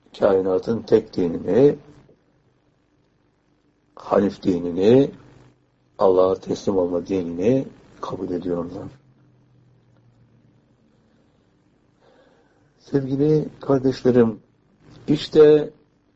kainatın tek dinini, Hanif dinini, Allah'a teslim olma dinini kabul ediyorlar. Sevgili kardeşlerim, işte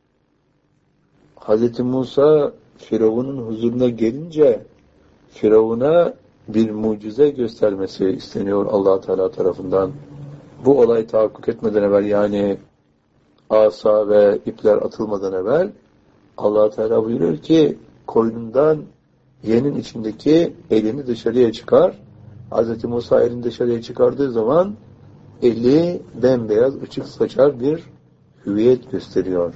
Hz. Musa Firavun'un huzuruna gelince Firavun'a bir mucize göstermesi isteniyor Allah Teala tarafından. Bu olay tahakkuk etmeden evvel, yani asa ve ipler atılmadan evvel Allah Teala buyuruyor ki koynundan yenin içindeki elini dışarıya çıkar. Hz. Musa elini dışarıya çıkardığı zaman eli bembeyaz, ışık saçar bir hüviyet gösteriyor.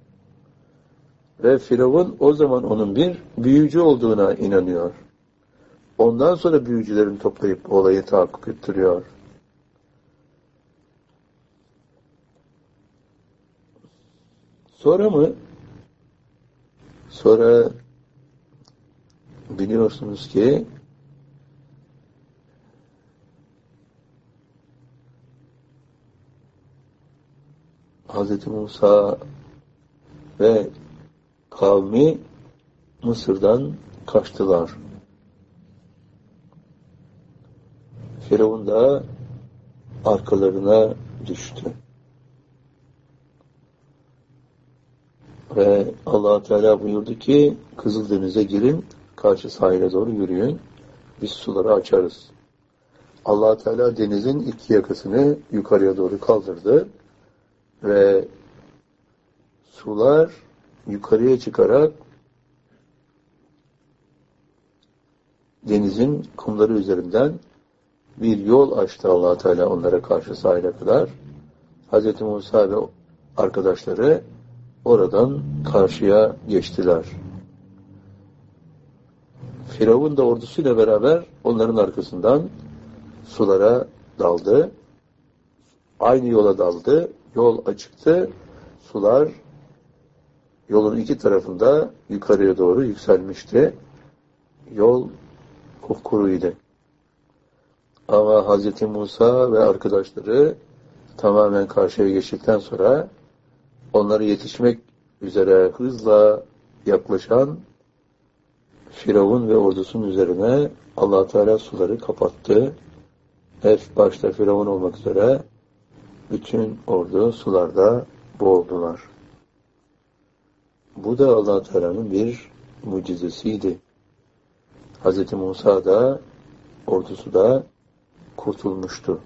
Ve Firavun o zaman onun bir büyücü olduğuna inanıyor. Ondan sonra büyücülerin toplayıp olayı tahakkuk ettiriyor. Sonra mı? Sonra biliyorsunuz ki Hz. Musa ve kavmi Mısır'dan kaçtılar. Firavun da arkalarına düştü. Ve Allah Teala buyurdu ki Kızıldeniz'e girin, karşı sahile doğru yürüyün, biz suları açarız. Allah Teala denizin iki yakasını yukarıya doğru kaldırdı ve sular yukarıya çıkarak denizin kumları üzerinden bir yol açtı Allah Teala onlara karşı sahile kadar. Hz. Musa ve arkadaşları oradan karşıya geçtiler. Firavun da ordusuyla beraber onların arkasından sulara daldı. Aynı yola daldı. Yol açıktı. Sular yolun iki tarafında yukarıya doğru yükselmişti. Yol kupkuruydu. Ama Hz. Musa ve arkadaşları tamamen karşıya geçtikten sonra onlara yetişmek üzere hızla yaklaşan Firavun ve ordusunun üzerine Allah Teala suları kapattı. Hep başta Firavun olmak üzere bütün ordu sularda boğuldular. Bu da Allah Teala'nın bir mucizesiydi. Hz. Musa da ordusu da kurtulmuştu.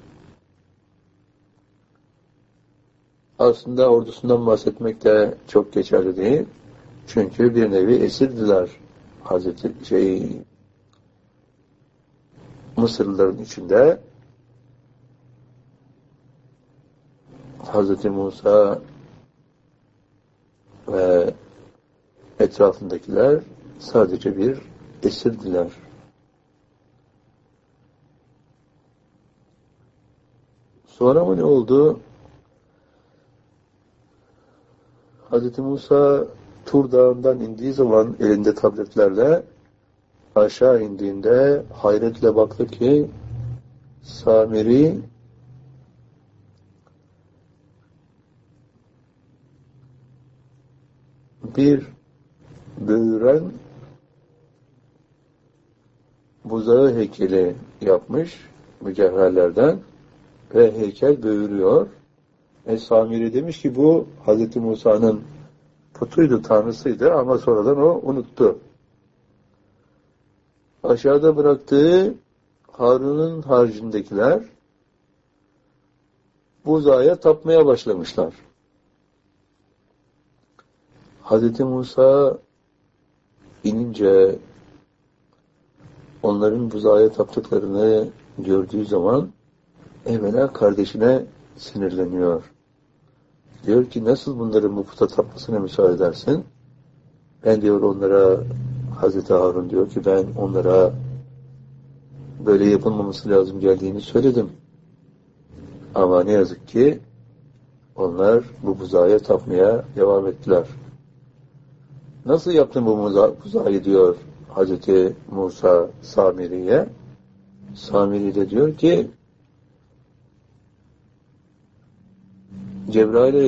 Aslında ordusundan bahsetmek de çok geçerli değil. Çünkü bir nevi esirdiler. Mısırlıların içinde Hz. Musa ve etrafındakiler sadece bir esirdiler. Sonra mı ne oldu? Hz. Musa Tur Dağı'ndan indiği zaman elinde tabletlerle aşağı indiğinde hayretle baktı ki Samiri bir böğüren buzağı heykeli yapmış mücevherlerden ve heykel böğürüyor. Samiri demiş ki bu Hz. Musa'nın putuydu, tanrısıydı ama sonradan o unuttu. Aşağıda bıraktığı Harun'un haricindekiler buzağa tapmaya başlamışlar. Hz. Musa inince onların buzağa taptıklarını gördüğü zaman evvela kardeşine sinirleniyor. Diyor ki nasıl bunların bu puta tapmasına müsaade edersin? Ben diyor onlara, Hazreti Harun diyor ki ben onlara böyle yapılmaması lazım geldiğini söyledim. Ama ne yazık ki onlar bu buzağa tapmaya devam ettiler. Nasıl yaptın bu buzağı diyor Hazreti Musa Samiri'ye. Samiri de diyor ki Cebrail'e